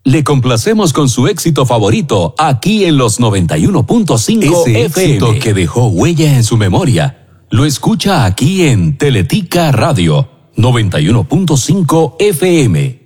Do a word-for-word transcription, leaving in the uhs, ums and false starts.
Le complacemos con su éxito favorito, aquí en los noventa y uno punto cinco Ese F M. éxito que dejó huella en su memoria. Lo escucha aquí en Teletica Radio, noventa y uno punto cinco F M.